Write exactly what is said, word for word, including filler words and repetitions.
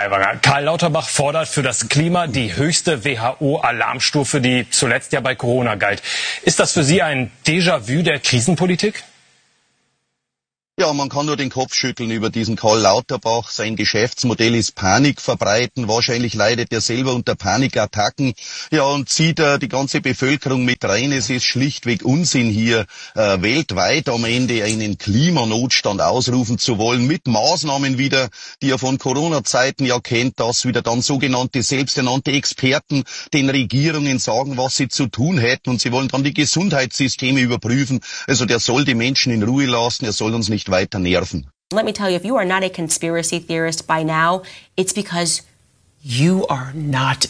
Aiwanger. Karl Lauterbach fordert für das Klima die höchste W H O-Alarmstufe, die zuletzt ja bei Corona galt. Ist das für Sie ein Déjà-vu der Krisenpolitik? Ja, man kann nur den Kopf schütteln über diesen Karl Lauterbach. Sein Geschäftsmodell ist Panik verbreiten. Wahrscheinlich leidet er selber unter Panikattacken. Ja, und zieht äh, die ganze Bevölkerung mit rein. Es ist schlichtweg Unsinn, hier äh, weltweit am Ende einen Klimanotstand ausrufen zu wollen. Mit Maßnahmen wieder, die er von Corona-Zeiten ja kennt, dass wieder dann sogenannte selbsternannte Experten den Regierungen sagen, was sie zu tun hätten. Und sie wollen dann die Gesundheitssysteme überprüfen. Also der soll die Menschen in Ruhe lassen. Er soll uns nicht weiter nerven. Let me tell you, if you are not a conspiracy theorist by now, it's because you are not